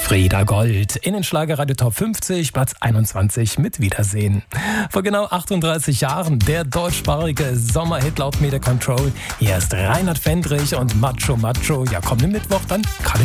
Frieda Gold in den Schlagerradio Top 50, Platz 21 mit Wiedersehen. Vor genau 38 Jahren der deutschsprachige Sommerhit laut Media Control. Hier ist Reinhard Fendrich und Macho Macho. Ja, kommenden Mittwoch dann kann